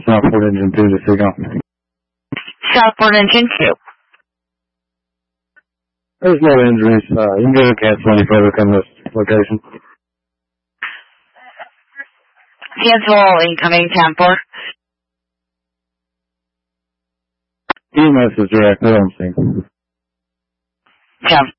Southport Engine 2 to Seagull. Southport Engine 2. There's no injuries. You can go to cancel any further come to this location. Cancel incoming 10-4. EMS is direct. They're on scene. Okay.